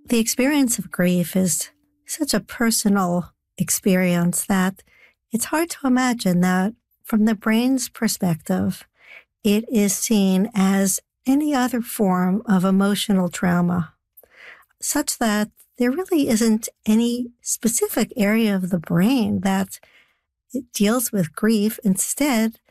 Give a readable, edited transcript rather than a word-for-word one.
The experience of grief is such a personal experience that it's hard to imagine that from the brain's perspective, it is seen as any other form of emotional trauma, such that there really isn't any specific area of the brain that it deals with grief. Instead,